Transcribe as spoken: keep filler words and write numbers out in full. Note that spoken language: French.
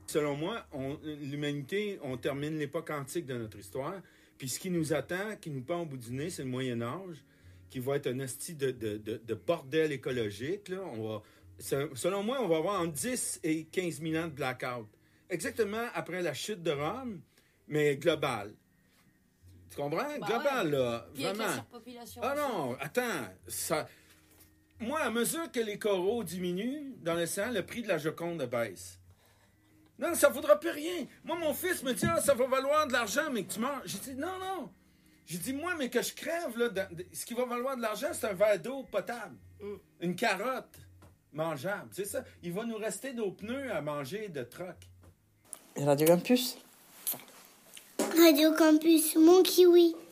Selon moi, on, l'humanité, on termine l'époque antique de notre histoire. Puis ce qui nous attend, qui nous pend au bout du nez, c'est le Moyen-Âge, qui va être un esti de, de, de, de bordel écologique. Là. On va, selon moi, on va avoir entre dix et quinze mille ans de blackout. Exactement après la chute de Rome, mais global. Tu comprends? Bah global, ouais. là. Puis vraiment. avec la surpopulation. Ah aussi. non, attends. Ça... Moi, à mesure que les coraux diminuent dans l'océan, le prix de la Joconde baisse. Non, ça ne vaudra plus rien. Moi, mon fils me dit, ah, ça va valoir de l'argent, mais que tu meurs. J'ai dit, non, non. J'ai dit, moi, mais que je crève, là, dans... ce qui va valoir de l'argent, c'est un verre d'eau potable. Mm. Une carotte mangeable. C'est ça. Il va nous rester nos pneus à manger de troc. Et Radio Campus? Radio Campus, mon kiwi.